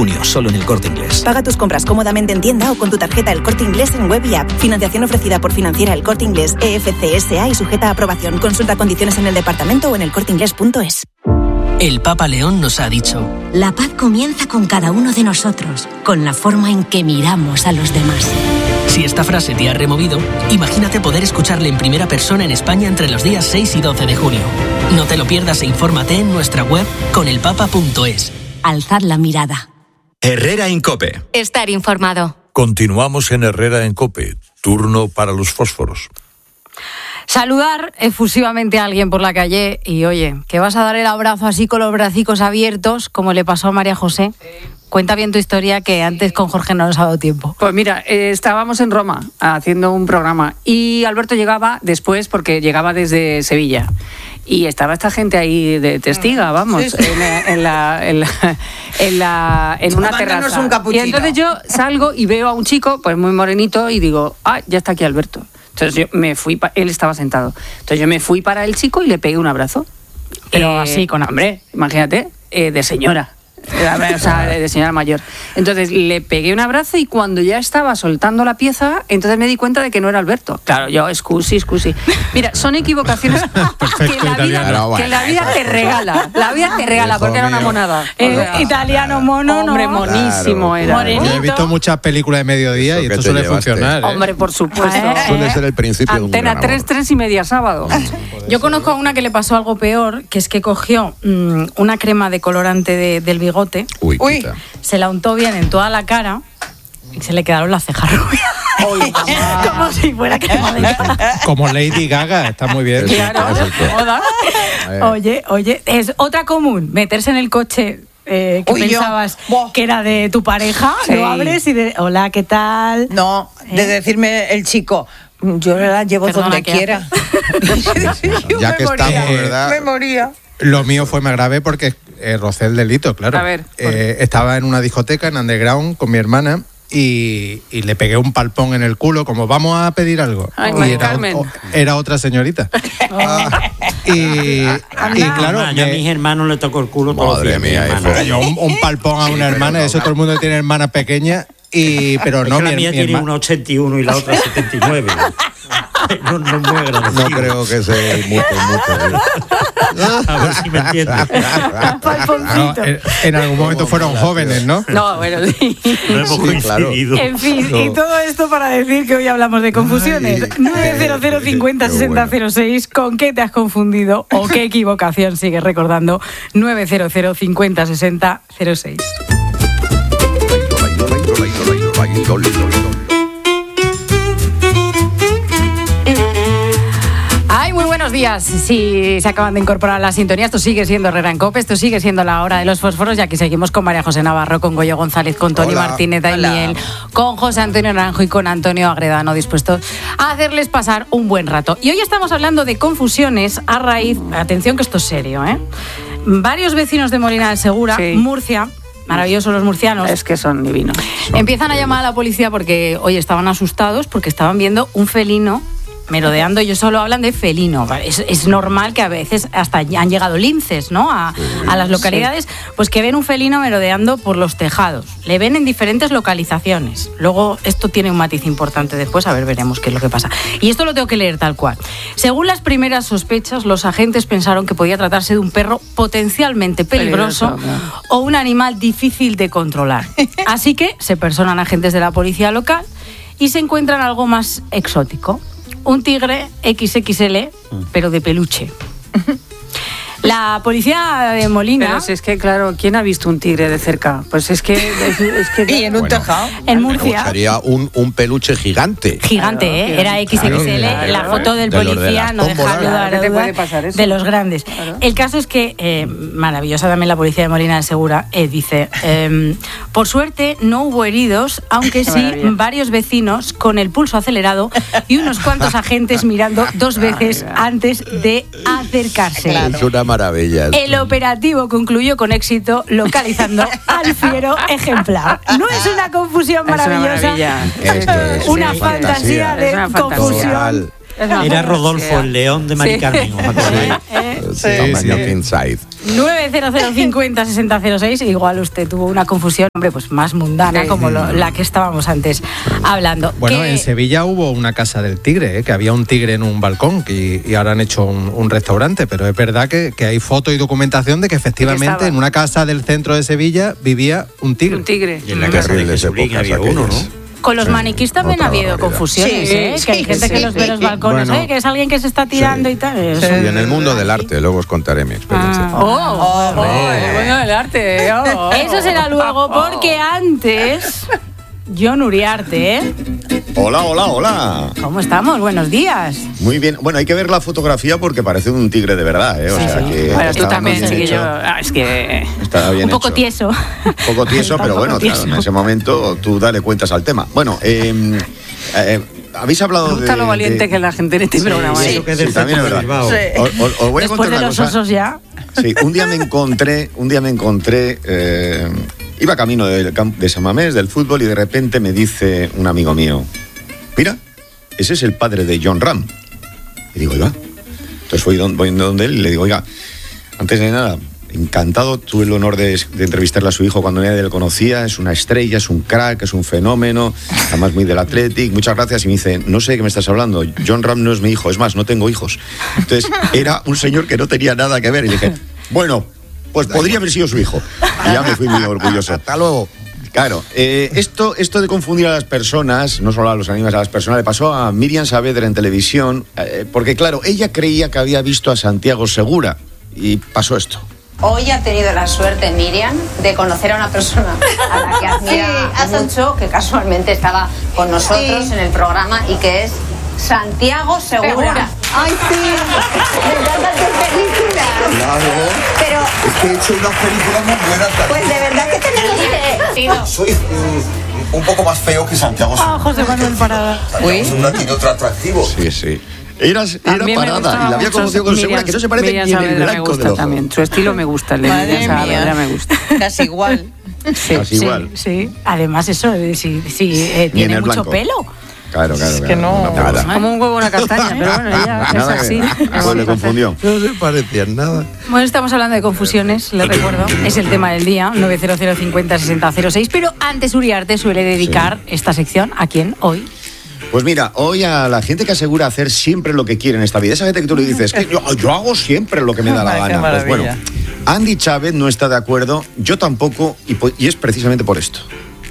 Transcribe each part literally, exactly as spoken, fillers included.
junio, solo en El Corte Inglés. Paga tus compras cómodamente en tienda o con tu tarjeta El Corte Inglés en web y app. Financiación ofrecida por Financiera El Corte Inglés E F C S A y sujeta a aprobación. Consulta condiciones en el departamento o en elcorteinglés punto es. El Papa León nos ha dicho: la paz comienza con cada uno de nosotros, con la forma en que miramos a los demás. Si esta frase te ha removido, imagínate poder escucharle en primera persona en España entre los días seis y doce de junio. No te lo pierdas e infórmate en nuestra web con el papa punto es. Alzad la mirada. Herrera en COPE. Estar informado. Continuamos en Herrera en COPE. Turno para los fósforos. Saludar efusivamente a alguien por la calle y, oye, que vas a dar el abrazo así con los bracicos abiertos, como le pasó a María José. Cuenta bien tu historia, que antes con Jorge no nos ha dado tiempo. Pues mira, eh, estábamos en Roma haciendo un programa y Alberto llegaba después porque llegaba desde Sevilla. Y estaba esta gente ahí de testiga, vamos, sí, sí. En, en, la, en, la, en, la, en una terraza. Un capuchino. Y entonces yo salgo y veo a un chico, pues muy morenito, y digo, ah, ya está aquí Alberto. Entonces yo me fui, pa- él estaba sentado. Entonces yo me fui para el chico y le pegué un abrazo. Pero eh, así, con hambre, imagínate, eh, de señora. O sea, de señora mayor. Entonces le pegué un abrazo y cuando ya estaba soltando la pieza, entonces me di cuenta de que no era Alberto. Claro, yo, excusi, excusi. Mira, son equivocaciones que la, vida, que la vida te regala. La vida te regala, porque era una monada. Eh, sea, italiano mono, hombre, ¿no? monísimo claro, era. Morenito. Yo he visto muchas películas de mediodía y esto suele llevaste? funcionar. ¿eh? Hombre, por supuesto. Eh, Suele ser el principio de un Antena gran tres, amor. tres y media sábado. Yo conozco a una que le pasó algo peor, que es que cogió mmm, una crema de colorante de, del bigote. Uy, Uy. quita. Se la untó bien en toda la cara y se le quedaron las cejas rubias. Como si fuera crema de cara. Como Lady Gaga, está muy bien. Claro, Exacto. joda. ver. Oye, oye, es otra común, meterse en el coche eh, que Uy, yo. pensabas Buah. que era de tu pareja, Sí. lo abres y de, hola, ¿qué tal? No, de ¿Eh? decirme el chico, yo la llevo Perdona, donde ¿qué quiera. Yo Ya me que moría, estamos, ¿verdad? Me moría. Lo mío fue más grave porque eh, rocé el delito, claro. A ver, Eh, estaba en una discoteca en Underground con mi hermana y, y le pegué un palpón en el culo, como vamos a pedir algo. Ay, y Mari era, Carmen. o- era otra señorita. Ah, y, y claro, Ah, yo a me- mis hermanos le tocó el culo todos los Madre días. mi mía, hermano. eso. yo un, un palpón a una hermana, eso todo el mundo tiene hermanas pequeñas. Y, pero Es no, que la mi, mía mi tiene herma- una ochenta y uno y la otra setenta y nueve. No, no es muy agradecido. No creo que sea mucho, mucho. A ver si me entiendes. No, en, en algún momento fueron jóvenes, ¿no? No, bueno, sí. No hemos Sí, claro. coincidido. En fin, No. y todo esto para decir que hoy hablamos de confusiones. Ay, nueve cero cero cincuenta qué sesenta cero seis, ¿con qué te has confundido o qué equivocación sigues recordando? nueve cero cero cincuenta sesenta cero seis. Ay, muy buenos días. Si se acaban de incorporar a la sintonía, esto sigue siendo Herrera en COPE, esto sigue siendo la hora de los fósforos, y aquí seguimos con María José Navarro, con Goyo González, con Tony Hola. Martínez Daimiel, con José Antonio Naranjo y con Antonio Agredano, dispuestos a hacerles pasar un buen rato. Y hoy estamos hablando de confusiones a raíz, atención que esto es serio, ¿eh? Varios vecinos de Molina del Segura, Sí. Murcia, maravillosos los murcianos, Es que son divinos. empiezan a llamar a la policía porque hoy estaban asustados porque estaban viendo un felino merodeando. Ellos solo hablan de felino. ¿Vale? Es, es normal que a veces hasta han llegado linces, ¿no? A, a las localidades, pues que ven un felino merodeando por los tejados. Le ven en diferentes localizaciones. Luego esto tiene un matiz importante después, a ver, veremos qué es lo que pasa. Y esto lo tengo que leer tal cual. Según las primeras sospechas, los agentes pensaron que podía tratarse de un perro potencialmente peligroso, Peligroso, claro. o un animal difícil de controlar. Así que se personan agentes de la policía local y se encuentran algo más exótico. Un tigre equis equis ele, pero de peluche. La policía de Molina... Pero si es que, claro, ¿quién ha visto un tigre de cerca? Pues es que... Es, es que Y en un Bueno. tejado. En Murcia... Sería un, un peluche gigante. Gigante, Claro, ¿eh? gigante. Era equis equis ele, Claro, la claro. foto del De los de policía, las no deja tómbolas. duda, ¿Qué te duda, puede pasar eso? de los grandes. Claro. El caso es que, eh, maravillosa también la policía de Molina del Segura, eh, dice, eh, por suerte no hubo heridos, aunque Qué sí maravilla. varios vecinos con el pulso acelerado y unos cuantos agentes mirando dos veces antes de acercarse. Es una maravilla. El operativo concluyó con éxito localizando al fiero ejemplar. ¿No es una confusión Es una maravillosa? maravilla. Esto es Una sí, fantasía de Es una fantasía. confusión. Total. Era Rodolfo, el león de Mari Sí. Carmen. ¿os acordáis? Sí, tamaño king size. nueve cero cero cincuenta sesenta cero seis. Igual usted tuvo una confusión, hombre, pues más mundana, Sí. como lo- la que estábamos antes hablando. Bueno, Que- en Sevilla hubo una casa del tigre, ¿eh? Que había un tigre en un balcón y, y ahora han hecho un, un restaurante, pero es verdad que, que hay fotos y documentación de que efectivamente estaba. en una casa del centro de Sevilla vivía un tigre. Un tigre. Y en la Qué casa de terribles Jesulín épocas había uno, aquellas. ¿no? Con los maniquís también Otra ha habido barbaridad. confusiones, Sí, ¿eh? sí, Que hay gente sí, que los ve en los sí. balcones, Bueno. oye, que es alguien que se está tirando Sí. y tal. Es Sí. un- Y en el mundo del arte, luego os contaré mi experiencia. Ah. Oh, oh, el bueno del arte. oh. Eso será luego, porque antes, Jon Uriarte, ¿eh? Hola, hola, hola. ¿Cómo estamos? Buenos días. Muy bien. Bueno, hay que ver la fotografía porque parece un tigre de verdad, ¿eh? O Sí, sea sí. que Bueno, tú estaba también, muy bien chiquillo. hecho. Ah, es que... Estaba bien Un poco hecho. tieso. Un poco tieso, Está pero un bueno, poco claro, tieso. en ese momento tú dale cuentas al tema. Bueno, eh, eh, habéis hablado Me de... gusta lo valiente de- que es la gente en este programa. y ¿eh? eso que es Sí, del también es centro de verdad. Bilbao. Sí. Os, os- os voy a Después contar de una los cosa. osos ya. Sí, un día me encontré, un día me encontré, eh, iba camino del camp- de San Mamés, del fútbol, y de repente me dice un amigo mío, mira, ese es el padre de Jon Ram. Y digo, oiga. Entonces voy, don- voy donde él y le digo, oiga, antes de nada, encantado, tuve el honor de, de entrevistarle a su hijo cuando nadie le conocía, es una estrella, es un crack, es un fenómeno, además muy del Athletic, muchas gracias. Y me dice, no sé de qué me estás hablando, Jon Ram no es mi hijo, es más, no tengo hijos. Entonces era un señor que no tenía nada que ver y le dije, bueno, pues podría haber sido su hijo. Y ya me fui muy orgulloso. Hasta luego. Claro, eh, esto, esto de confundir a las personas, no solo a los animales, a las personas, le pasó a Miriam Saavedra en televisión, eh, porque claro, ella creía que había visto a Santiago Segura y pasó esto. Hoy ha tenido la suerte, Miriam, de conocer a una persona a la que admira Sí, a mucho, que casualmente estaba con nosotros Sí. en el programa y que es Santiago Segura. Segura. Ay, sí, me encantan tus películas. Claro. Pero, Es que he hecho unas películas muy buenas también. pues de verdad que tenemos que... Soy mm, un poco más feo que Santiago Ah, José Manuel Parada. Santiago Segura tiene otro atractivo. Sí, sí. Era, era También me parada gustaba y la había mucho conocido con Segura, Miriam- que no se parece Miriam ni en el Saavedra me blanco gusta del ojo. también. Su estilo me gusta, el de Madre Miriam Saavedra mía. me gusta. Casi igual. Sí. Casi Sí, igual. sí. Además, eso, eh, sí, sí, eh, Ni en tiene el mucho blanco. pelo. Claro, claro, Es claro. que no- Nada. Como un huevo una castaña, pero bueno, ya es Nada que- así. Pues le confundió. No se parecían nada. Bueno, estamos hablando de confusiones, les recuerdo. Es el tema del día, nueve cero cero cincuenta sesenta cero seis. Pero antes Uriarte suele dedicar esta sección a quién hoy. Pues mira, hoy a la gente que asegura hacer siempre lo que quiere en esta vida, esa gente que tú le dices, que yo, yo hago siempre lo que me da la Qué gana. Pues bueno, maravilla. Andy Chávez no está de acuerdo, yo tampoco, y, po- y es precisamente por esto.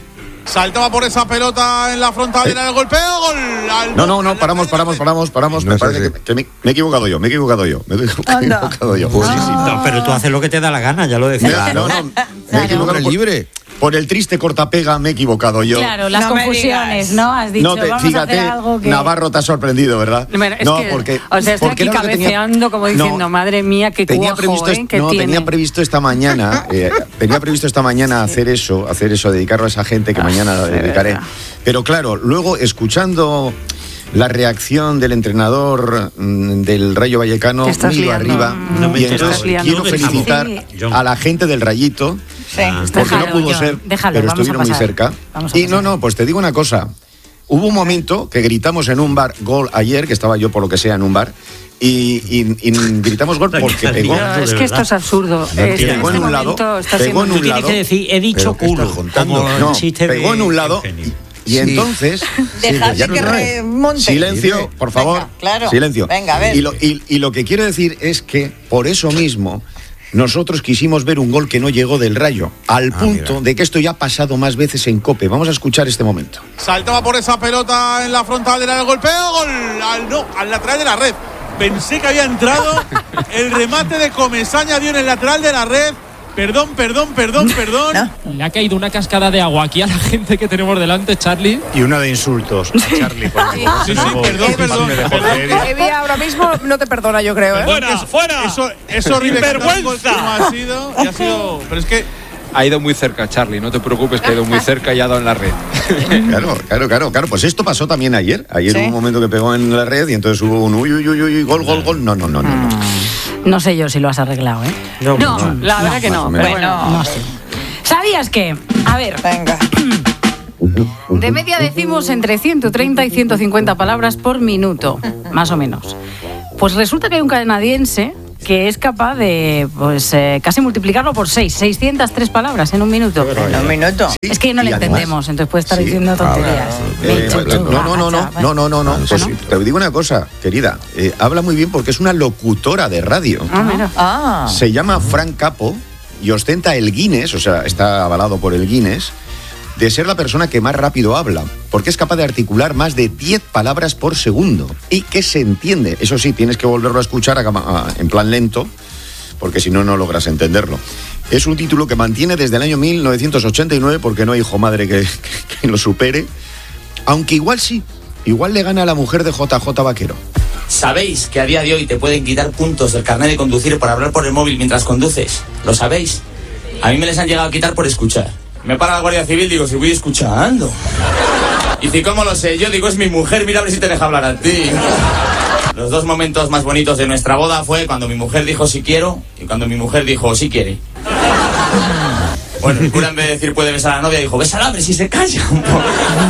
Saltaba por esa pelota en la frontal, era el golpeo, gol. Al- No, no, no, paramos, paramos, paramos, paramos. No me es parece así. que, que me, me he equivocado yo, me he equivocado yo. Me he equivocado yo. Pues Sí, sí. No, pero tú haces lo que te da la gana, ya lo decía. No, no, me he equivocado Hombre por, libre. por el triste cortapega, me he equivocado yo. Claro, las No me confusiones, digas. ¿no? Has dicho, No, te- vamos fíjate, a hacer algo que... Navarro te ha sorprendido, ¿verdad? Bueno, es no, que, porque. o sea, estoy porque aquí era lo que tenía- cabeceando como diciendo, No, madre mía, qué tenía cuajo, previsto, ¿eh? Que no, tiene. tenía previsto esta mañana, eh, tenía previsto esta mañana hacer eso, hacer eso, dedicarlo a esa gente que Ah, mañana lo de dedicaré. verdad. Pero claro, luego escuchando la reacción del entrenador mm, del Rayo Vallecano, Te estás miro liando. arriba, No me y he enterado. entonces liando. quiero ¿Quién lo felicitar decimos? a la gente del Rayito, Sí. porque Déjalo, no pudo John, ser, déjalo, pero vamos a estuvieron muy pasar. cerca. Vamos a Y no, pasar. no, pues te digo una cosa. Hubo un momento que gritamos en un bar gol ayer, que estaba yo por lo que sea en un bar, y, y- y gritamos gol porque pegó. No, es que esto es absurdo. No Este- entiendo. en Pegó en este un lado, momento está pegó siendo en Tú un tienes lado. que decir, he dicho ¿Pero qué culo. estás contando? Como el No, chiste pegó de en un lado Eugenio. y, y entonces Dejad ya que no sabes. remonte. Silencio, Dime. por favor. Venga, claro. Silencio. Venga, a ver. Y lo, y- y lo que quiero decir es que por eso mismo nosotros quisimos ver un gol que no llegó del Rayo, al Ah, punto mira. de que esto ya ha pasado más veces en COPE. Vamos a escuchar este momento. Saltaba por esa pelota en la frontal, era el golpeo, gol. Al, no, al lateral de la red. Pensé que había entrado. El remate de Comesaña dio en el lateral de la red. Perdón, perdón, perdón, perdón. Le ha caído una cascada de agua aquí a la gente que tenemos delante, Charlie. Y una de insultos a Charlie. por Sí, favor. sí, No, perdón, no, perdón, me dejó perdón. leer. Evi ahora mismo no te perdona, yo creo, ¿eh? Fuera, fuera. Eso, eso horrible. ¡Sinvergüenza! Como ha sido, y ha sido. Pero es que. Ha ido muy cerca, Charlie, no te preocupes, que ha ido muy cerca y ha dado en la red. Claro, claro, claro, claro. Pues esto pasó también ayer. Ayer Sí. hubo un momento que pegó en la red y entonces hubo un uy, uy, uy, uy, gol, gol, gol. No, no, no, no. no. No sé yo si lo has arreglado, ¿eh? No, la verdad que más no. o Pero menos. bueno, No sé. ¿Sabías que? A ver, Venga. De media decimos entre ciento treinta y ciento cincuenta palabras por minuto, más o menos. Pues resulta que hay un canadiense que es capaz de pues eh, casi multiplicarlo por seis, seiscientas tres palabras en un minuto. En un minuto. Sí, es que no le y además- entendemos, entonces puede estar Sí. diciendo tonterías. Eh, no, no, no, no, no, no, no, no. Pues te digo una cosa, querida. eh, habla muy bien porque es una locutora de radio. Ah, mira. Ah. Se llama Fran Capo y ostenta el Guinness, o sea, está avalado por el Guinness, de ser la persona que más rápido habla, porque es capaz de articular más de diez palabras por segundo y que se entiende. Eso sí, tienes que volverlo a escuchar a- a- en plan lento, porque si no, no logras entenderlo. Es un título que mantiene desde el año mil novecientos ochenta y nueve, porque no hay hijo madre que, que- que lo supere, aunque igual sí, igual le gana a la mujer de J J Vaquero. ¿Sabéis que a día de hoy te pueden quitar puntos del carnet de conducir por hablar por el móvil mientras conduces? ¿Lo sabéis? A mí me les han llegado a quitar por escuchar. Me para la Guardia Civil, digo, si voy escuchando. Y si, ¿cómo lo sé? Yo digo, es mi mujer, mira a ver si te deja hablar a ti. Los dos momentos más bonitos de nuestra boda fue cuando mi mujer dijo si quiero y cuando mi mujer dijo si quiere. Bueno, el cura en vez de decir puede besar a la novia dijo, bésala, a ver si se calla un poco.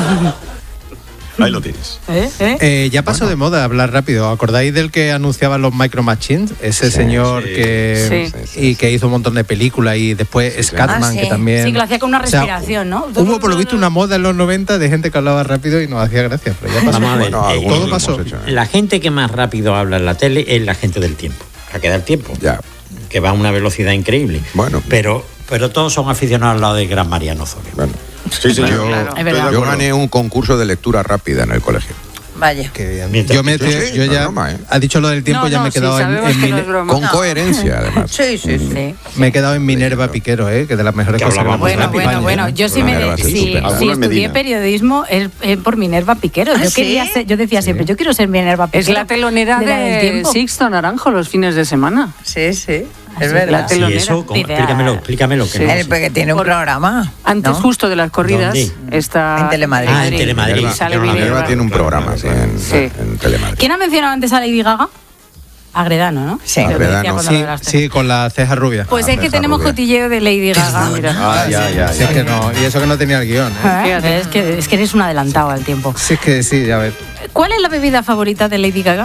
Ahí lo tienes. ¿Eh? ¿Eh? Eh, ya pasó de moda hablar rápido. ¿Acordáis del que anunciaba los Micro Machines? Ese Sí, señor sí, que sí, y que hizo un montón de películas y después Scatman, Ah, sí. que también. Sí, que lo hacía con una O sea, respiración, ¿no? Hubo por lo visto una moda en los noventa de gente que hablaba rápido y nos hacía gracia, pero ya pasó. Vamos a ver, Bueno, eh, algunos todo lo pasó. hemos hecho, ¿eh? la gente que más rápido habla en la tele es la gente del tiempo. La que da el tiempo. Ya. Que va a una velocidad increíble. Bueno. Pero, pero todos son aficionados al lado de Gran Mariano Osorio. Bueno, Sí, sí, yo, Es estoy de verdad. yo acuerdo. gané un concurso de lectura rápida en el colegio. Vaya. Qué bien. Mientras- Yo, me, Sí, sí, yo no ya es broma, ¿eh? ha dicho lo del tiempo, No, ya no, me he sí, quedado en, sabemos en que Mine- no es broma. Con coherencia, además. Sí, sí, sí. Sí. me he quedado en Minerva Piquero, ¿eh? Que de las mejores Que cosas que hablábamos me han Bueno, pasado en bueno, España, bueno. ¿eh? Yo sí me Minerva, de- sí, sí, estupendo. sí Algunos estudié Medina. periodismo es, es por Minerva Piquero. ¿Ah, Yo sí? quería ser, yo decía siempre, yo quiero ser Minerva Es Piquero. la telonera de la del de tiempo. Sixto Naranjo los fines de semana. Sí, sí. Así, Es la verdad. tele- Sí, telonera. eso, ¿cómo? Idea. Explícamelo, explícamelo. Que Sí. no El, sé. porque tiene un Por- programa. Antes ¿no? justo de las corridas ¿Dónde? está En Telemadrid. Ah, en Telemadrid. Y Minerva, sale Yo no la veo. Minerva Minerva. tiene un programa sí, en, Sí. en Telemadrid. ¿Quién ha mencionado antes a Lady Gaga? Agredano, ¿no? Sí. Lo que Agredano. decía cuando Sí, hablaste. sí, con la ceja rubia. Pues Ah, es que ceja tenemos rubia. cotilleo de Lady Gaga, mira. Ah, ya, ya, Sí, es ya. que no, y eso que no tenía el guión, ¿eh? Ah, Fíjate. Es que, es que eres un adelantado al tiempo. Sí, es que sí, ya ves. ¿Cuál es la bebida favorita de Lady Gaga?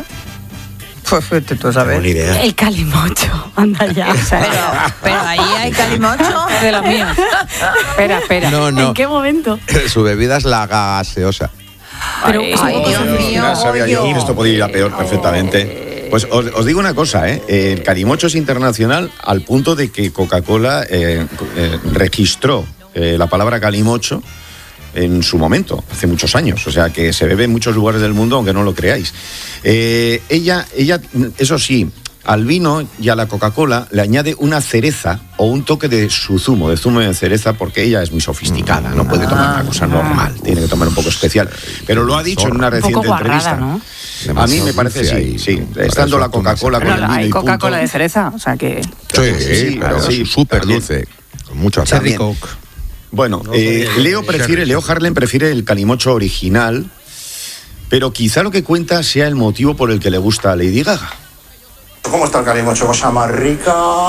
Pues vete tú sabes. Buena idea. El calimocho. Anda ya. Pero, pero ahí hay calimocho. De las mías. Espera, espera. No, no. ¿En qué momento? Su bebida es la gaseosa. Pero Ay, es un ay, poco Dios sencillo. mío. Ya sabía yo oye. que esto podía ir a peor perfectamente. Pues os, os digo una cosa, ¿eh? El calimocho es internacional al punto de que Coca-Cola eh, eh, registró eh, la palabra calimocho en su momento, hace muchos años. O sea, que se bebe en muchos lugares del mundo, aunque no lo creáis. Eh, ella, ella, eso sí, al vino y a la Coca-Cola le añade una cereza o un toque de su zumo, de zumo de cereza, porque ella es muy sofisticada, no puede tomar una cosa normal, tiene que tomar un poco especial. Pero lo ha dicho en una Un poco reciente guarrada, entrevista. ¿no? A mí Demasiado me parece dulce sí, ahí, sí. para Estando eso la Coca-Cola con No, el no, vino hay y punto. Coca-Cola de cereza, o sea que... Sí, Sí, pero sí, es súper también. dulce. Con mucho Cherry azar. Coke. Bueno, No eh, sabía. Leo prefiere, Leo Harlem prefiere el calimocho original, pero quizá lo que cuenta sea el motivo por el que le gusta a Lady Gaga. ¿Cómo está el calimocho? Cosa más rica.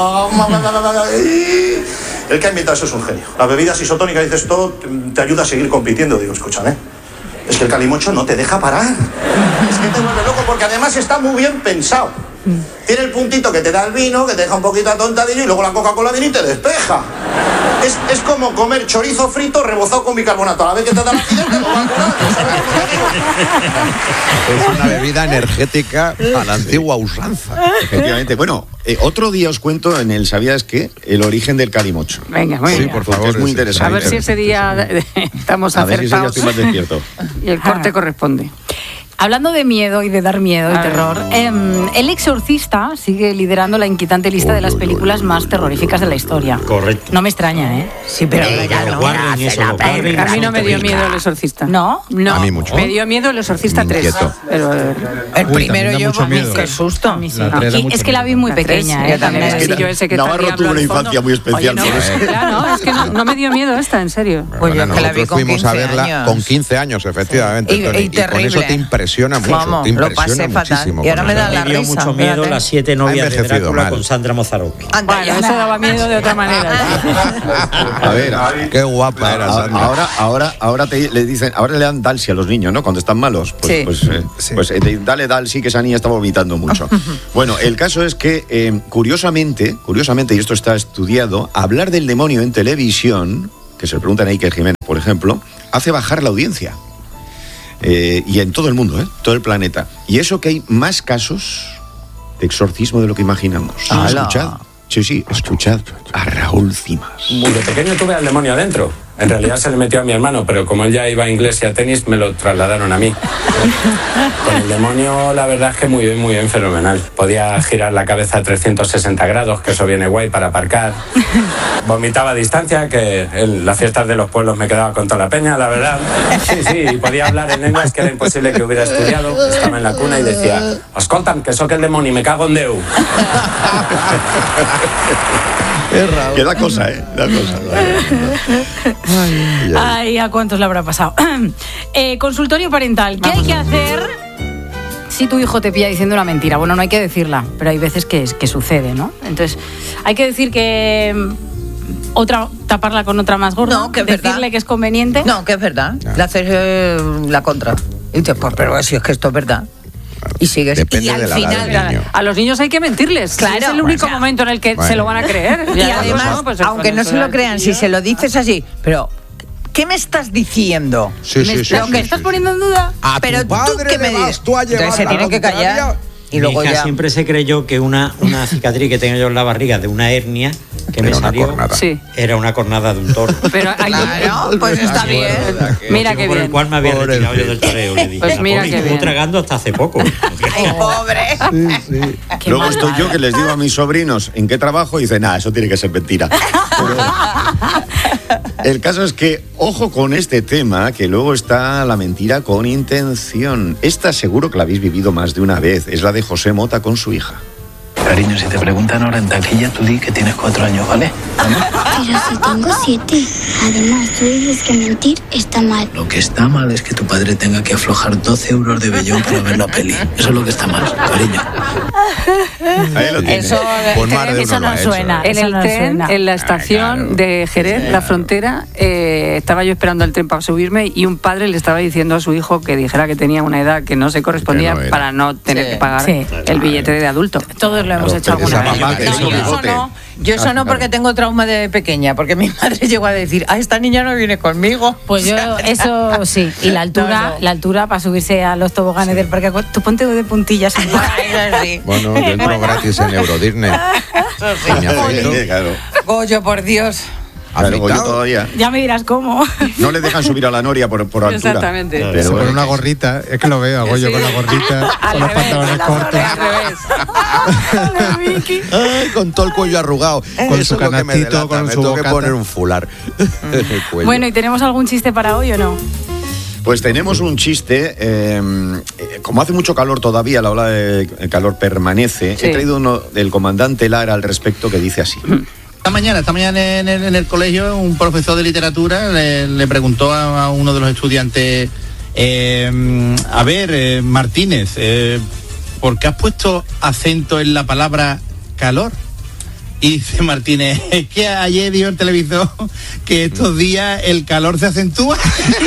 El que ha inventado eso es un genio. Las bebidas isotónicas, dices esto, te ayuda a seguir compitiendo. Digo, escúchame. Es que el calimocho no te deja parar. Es que te vuelve loco porque además está muy bien pensado. Tiene el puntito que te da el vino, que te deja un poquito atontadillo y luego la Coca-Cola viene y te despeja. Es, es como comer chorizo frito rebozado con bicarbonato. A la vez que te da la acidez, te lo va a curar. ¿Sabes cómo te digo? Es una bebida energética a la antigua usanza. Efectivamente. Bueno, eh, otro día os cuento en el ¿Sabías qué? El origen del calimocho. Venga, muy Sí, bien. por favor. Es muy interesante. A ver si ese día estamos A ver si ese día acertados estoy más despierto. y el corte Ah. corresponde. Hablando de miedo y de dar miedo y A ver. terror, em, El Exorcista sigue liderando la inquietante lista de las películas más terroríficas de la historia. Correcto. No me extraña, ¿eh? Sí, pero Eh, ya lo no guarden me hace eso, la lo guarden. perra. A mí no me dio miedo el exorcista. ¿No? No. A mí mucho. Me dio miedo el exorcista Me tres. inquieto. Pero, eh, El Uy, primero también da yo, mucho miedo. qué susto. A mí sí. La tres da Y mucho es que la vi miedo. muy la tres, pequeña, yo ¿eh? también. También. El sillo ese que está Navarro diablo tuvo una al fondo. infancia muy especial Oye, no, por eso. claro, no, es que no, no me dio miedo esta, en serio. Pues yo Bueno, es que la vi nosotros con fuimos a quince verla años. con quince años, efectivamente. Y- Tony, y y con eso terrible. te impresiona mucho. Vamos, lo impresiona pasé fatal. muchísimo. Y ahora con me eso. da la Me dio risa. mucho miedo fíjate. las siete Ha novias de envejecido Drácula mal. con Sandra Mozarovsky. Anda, Bueno, ya. eso daba miedo de otra manera. A ver, Qué guapa era a- Sandra. ahora, ahora, ahora te, le dicen, ahora le dan Dalsi a los niños, ¿no? Cuando están malos. Pues, Sí. pues, eh, Sí. pues, eh, te- dale Dalsi, que esa niña está vomitando mucho. Bueno, el caso es que, eh, curiosamente, curiosamente, y esto está estudiado, hablar del demonio en televisión, que se le preguntan a Iker Jiménez, por ejemplo, hace bajar la audiencia. Eh, y en todo el mundo, ¿eh? Todo el planeta. Y eso que hay más casos de exorcismo de lo que imaginamos. ¡Hala! Escuchad. Sí, sí, escuchad a Raúl Cimas. De pequeño tuve al demonio adentro. En realidad se le metió a mi hermano, pero como él ya iba a inglés y a tenis, me lo trasladaron a mí. Con el demonio, la verdad es que muy bien, muy bien, fenomenal. Podía girar la cabeza a trescientos sesenta grados, que eso viene guay para aparcar. Vomitaba a distancia, que en las fiestas de los pueblos me quedaba con toda la peña, la verdad. Sí, sí, y podía hablar en lenguas que era imposible que hubiera estudiado. Estaba en la cuna y decía, escolta'm, que soc el demonio, me cago en Déu. Que da cosa, ¿eh? Da cosa. Ay, ay, ¿a cuántos le habrá pasado? Eh, consultorio parental. ¿Qué hay que hacer si tu hijo te pilla diciendo una mentira? Bueno, no hay que decirla, pero hay veces que, que sucede, ¿no? Entonces, hay que decir que mm, otra taparla con otra más gorda, No, que es decirle verdad. que es conveniente. No, que es verdad. Le haces eh, la contra. Y dices, pues, pero si es que esto es verdad. Y sigues. Depende y al de la edad final, del niño. A los niños hay que mentirles. Claro, es el único o sea, momento en el que bueno. se lo van a creer. Y Ya, además, bueno, pues, aunque con no eso se de lo la crean, si chiquilla. se lo dices así, pero ¿qué me estás diciendo? Sí, sí, ¿Me, sí, ¿Lo sí, que sí, estás sí. poniendo en duda? A Pero tu tú padre qué le me vas dices. tú a llevar Entonces se la tiene que callar. contraria. Y luego Mi hija ya. siempre se creyó que una, una cicatriz que tengo yo en la barriga de una hernia que me Era una salió cornada. Sí. era una cornada de un toro. Pero hay Claro, pues está bien. Mira Motivo qué por el bien. cual me había Pobrecito. retirado yo del toreo, le dije. Pues La mira pobre qué estuvo bien. tragando hasta hace poco. Ay, pobre. Qué Luego mal, estoy yo mal. que les digo a mis sobrinos en qué trabajo y dicen, nada, eso tiene que ser mentira. Pero el caso es que, ojo con este tema, que luego está la mentira con intención. Esta seguro que la habéis vivido más de una vez. Es la de José Mota con su hija. Cariño, si te preguntan ahora en taquilla, tú di que tienes cuatro años, ¿vale? Pero si tengo siete. Además, tú dices que mentir está mal. Lo que está mal es que tu padre tenga que aflojar doce euros de vellón para ver la peli. Eso es lo que está mal, cariño. Ahí lo tienes. Eso, Pues más de Eso uno lo no ha hecho. suena. En Eso el no tren, suena. en la estación claro. de Jerez, la frontera, eh, estaba yo esperando el tren para subirme y un padre le estaba diciendo a su hijo que dijera que tenía una edad que no se correspondía Que no era. para no tener Sí. que pagar Sí. el billete de adulto. Todos lo hemos Claro, hecho pero alguna esa vez. mamá que No, hizo yo eso bigote. no. Yo eso Ah, no claro. porque tengo trauma de pequeña, porque mi madre llegó a decir, ah, esta niña no viene conmigo. Pues yo, eso sí. Y la altura, No, no. la altura para subirse a los toboganes del parque. acu- Tú ponte de puntillas un poco. Sí. Bueno, yo entro gratis en Euro Disney. Y me afeito. Sí, claro. Goyo, por Dios. Claro, yo ¿Afeitado? todavía. Ya me dirás cómo. No le dejan subir a la noria por, por altura. Exactamente. Pero Se pone bueno, una gorrita, es que lo veo, hago yo con la gorrita, con los pantalones cortos. Al revés. Ay, con todo el cuello arrugado. Con Eso su es lo que me canastito, delata, con me su tengo que bocata. poner un fular en el cuello. Bueno, ¿y tenemos algún chiste para hoy o no? Pues tenemos un chiste. eh, eh, como hace mucho calor todavía, la ola de calor permanece. Sí. He traído uno del comandante Lara al respecto que dice así. Esta mañana, esta mañana en el, en el colegio, un profesor de literatura le, le preguntó a, a uno de los estudiantes, eh, a ver, eh, Martínez, eh, ¿por qué has puesto acento en la palabra calor? Y dice Martínez, es que ayer dijo el televisor que estos días el calor se acentúa.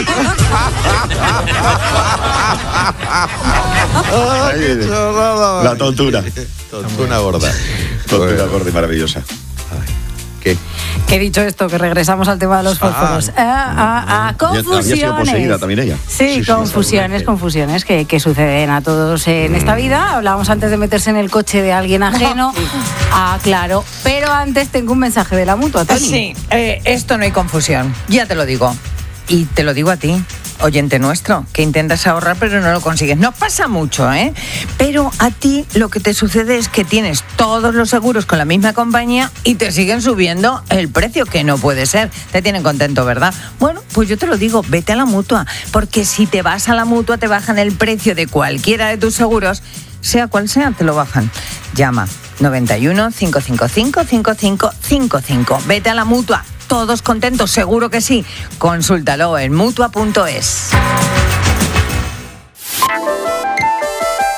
Ahí viene. La tontura. Tontuna gorda. Tontura gorda y maravillosa. ¿Qué? Que he dicho esto, que regresamos al tema de los fósforos. Ah, ah, ah, Ya había sido confusiones. poseída también ella. Sí, Sí, sí, confusiones, confusiones que, que suceden a todos en esta vida. Hablábamos antes de meterse en el coche de alguien ajeno. Ah, claro. Pero antes tengo un mensaje de la mutua, Tony. Sí, eh, esto no hay confusión, ya te lo digo. Y te lo digo a ti, oyente nuestro, que intentas ahorrar pero no lo consigues. No pasa mucho, ¿eh? Pero a ti lo que te sucede es que tienes todos los seguros con la misma compañía y te siguen subiendo el precio, que no puede ser. Te tienen contento, ¿verdad? Bueno, pues yo te lo digo, vete a la mutua, porque si te vas a la mutua te bajan el precio de cualquiera de tus seguros, sea cual sea, te lo bajan. Llama noventa y uno, cinco cinco cinco, cinco cinco cinco cinco. Vete a la mutua. Todos contentos, seguro que sí. Consúltalo en mutua punto es.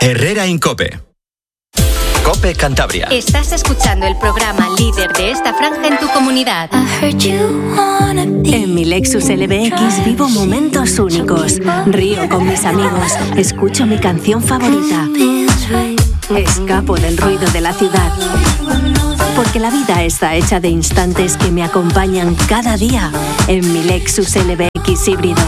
Herrera Incope. Cope Cantabria. Estás escuchando el programa líder de esta franja en tu comunidad. En mi Lexus L B X vivo momentos únicos. Río con mis amigos. Escucho mi canción favorita. Escapo del ruido de la ciudad. Porque la vida está hecha de instantes que me acompañan cada día en mi Lexus L B X híbrido.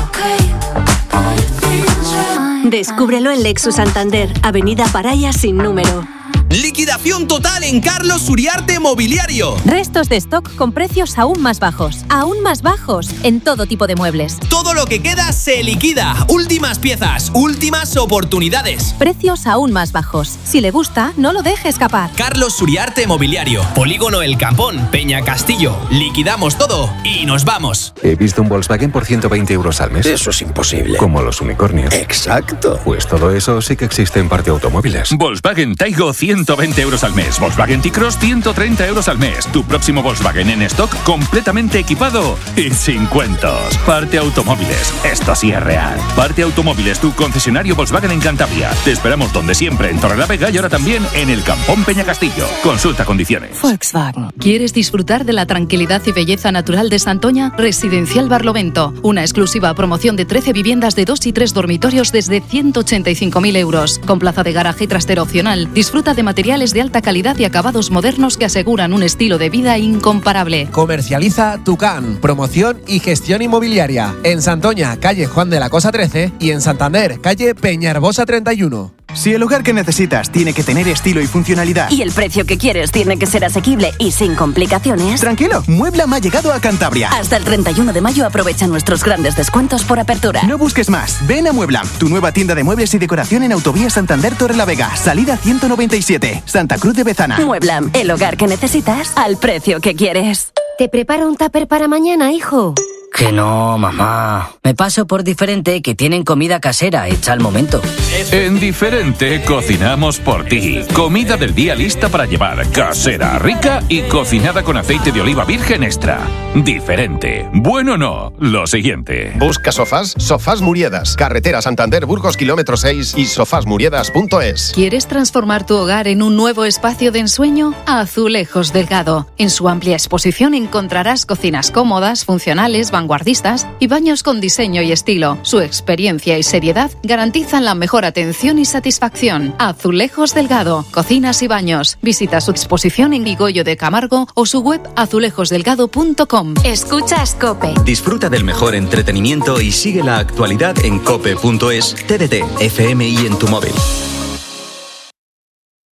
Descúbrelo en Lexus Santander, Avenida Paraya sin número. Liquidación total en Carlos Uriarte Mobiliario. Restos de stock con precios aún más bajos. Aún más bajos en todo tipo de muebles. Todo lo que queda se liquida. Últimas piezas, últimas oportunidades. Precios aún más bajos. Si le gusta, no lo deje escapar. Carlos Uriarte Mobiliario. Polígono El Campón, Peña Castillo. Liquidamos todo y nos vamos. He visto un Volkswagen por ciento veinte euros al mes. Eso es imposible. Como los unicornios. Exacto. Pues todo eso sí que existe en Parte Automóviles. Volkswagen Taigo ciento veinte euros al mes. Volkswagen T-Cross ciento treinta euros al mes. Tu próximo Volkswagen en stock completamente equipado y sin cuentos. Parte Automóviles. Esto sí es real. Parte Automóviles, tu concesionario Volkswagen en Cantabria. Te esperamos donde siempre, en Torrelavega y ahora también en el Campón Peña Castillo. Consulta condiciones. Volkswagen. ¿Quieres disfrutar de la tranquilidad y belleza natural de Santoña? Residencial Barlovento. Una exclusiva promoción de trece viviendas de dos y tres dormitorios desde ciento ochenta y cinco mil euros. Con plaza de garaje y trastero opcional. Disfruta de materiales de alta calidad y acabados modernos que aseguran un estilo de vida incomparable. Comercializa Tucán, promoción y gestión inmobiliaria. En Santoña, calle Juan de la Cosa trece y en Santander, calle Peñarbosa treinta y uno. Si el hogar que necesitas tiene que tener estilo y funcionalidad y el precio que quieres tiene que ser asequible y sin complicaciones, tranquilo, Mueblam ha llegado a Cantabria. Hasta el treinta y uno de mayo aprovecha nuestros grandes descuentos por apertura. No busques más, ven a Mueblam, tu nueva tienda de muebles y decoración en Autovía Santander Torrelavega, salida ciento noventa y siete, Santa Cruz de Bezana. Mueblam, el hogar que necesitas al precio que quieres. ¿Te preparo un tupper para mañana, hijo? Que no, mamá. Me paso por Diferente, que tienen comida casera hecha al momento. En Diferente cocinamos por ti. Comida del día lista para llevar, casera, rica y cocinada con aceite de oliva virgen extra. Diferente. Bueno, no. Lo siguiente. Busca sofás, Sofás Muriedas. Carretera Santander Burgos, kilómetro seis y sofás muriedas punto es. ¿Quieres transformar tu hogar en un nuevo espacio de ensueño? Azulejos Delgado. En su amplia exposición encontrarás cocinas cómodas, funcionales, vanguardistas y baños con diseño y estilo. Su experiencia y seriedad garantizan la mejor atención y satisfacción. Azulejos Delgado, cocinas y baños. Visita su exposición en Vigoyo de Camargo o su web azulejos delgado punto com. Escuchas Cope. Disfruta del mejor entretenimiento y sigue la actualidad en cope punto es, T D T, F M y en tu móvil.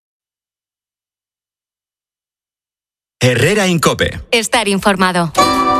Herrera Incope. Estar informado.